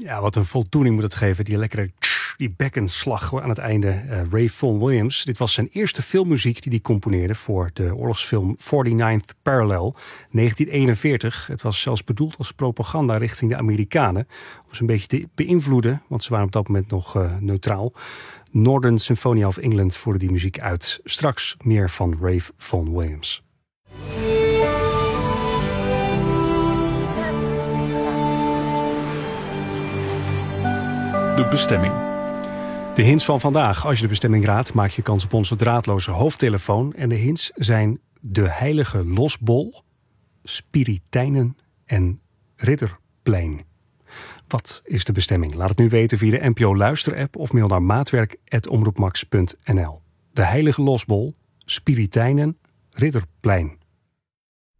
Ja, wat een voldoening moet het geven. Die lekkere die bekkenslag aan het einde. Ray Vaughan Williams. Dit was zijn eerste filmmuziek die hij componeerde voor de oorlogsfilm 49th Parallel 1941. Het was zelfs bedoeld als propaganda richting de Amerikanen. Om ze een beetje te beïnvloeden, want ze waren op dat moment nog neutraal. Northern Symphony of England voerde die muziek uit. Straks meer van Ray Vaughan Williams. De bestemming. De hints van vandaag. Als je de bestemming raadt, maak je kans op onze draadloze hoofdtelefoon. En de hints zijn de Heilige Losbol, Spiritijnen en Ridderplein. Wat is de bestemming? Laat het nu weten via de NPO Luisterapp of mail naar maatwerk@omroepmax.nl. De Heilige Losbol, Spiritijnen, Ridderplein.